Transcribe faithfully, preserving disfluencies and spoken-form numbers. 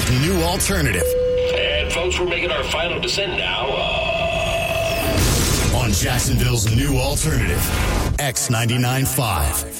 Jacksonville's new alternative. And folks, we're making our final descent now. On Jacksonville's new alternative, X ninety-nine point five.